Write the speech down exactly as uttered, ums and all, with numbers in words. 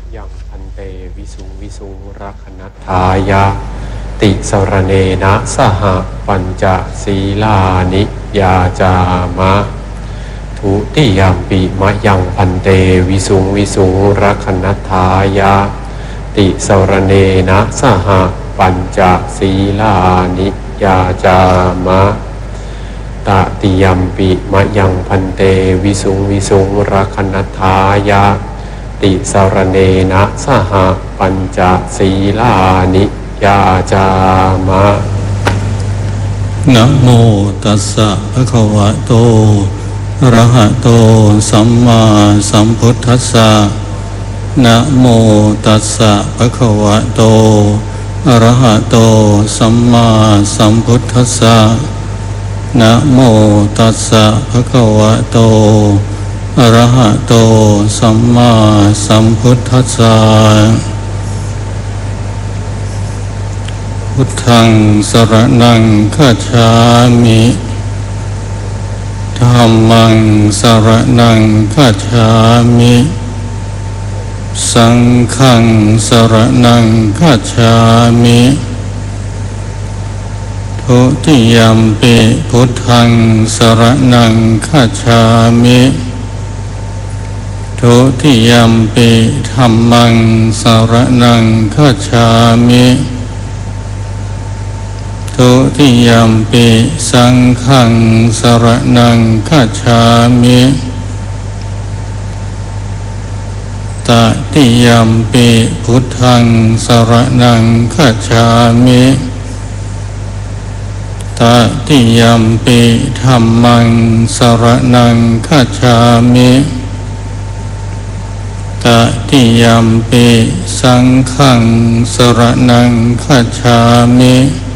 ยังพันเตวิสุงวิสุงรักนัตถายะติสรเนนะสหปัญจศีลานิยาจามะทุติยามปิมะยังพันเตวิสุงวิสุงรักนัตถายะติสรเนนะสหปัญจศีลานิยาจามะตติยามปิมะยังพันเตวิสุงวิสุงรักนัตถายะติสรเนนะสหปัญจศีลานิยาจามะนะโมตัสสะภะคะวะโตอะระหะโตสัมมาสัมพุทธัสสะนะโมตัสสะภะคะวะโตอะระหะโตสัมมาสัมพุทธัสสะนะโมตัสสะภะคะวะโตอะระหะโตสัมมาสัมพุทธัสสะพุทธังสรณังคัจฉามิธัมมังสรณังคัจฉามิสังฆังสรณังคัจฉามิทุติยัมปิพุทธังสรณังคัจฉามิทุติยัมปิธัมมังสรณังคัจฉามิทุติยัมปิสังฆังสรณังคัจฉามิตติยัมปิพุทธังสรณังคัจฉามิตติยัมปิธัมมังสรณังคัจฉามิตติยัมปิสังฆังสรณังคัจฉามิ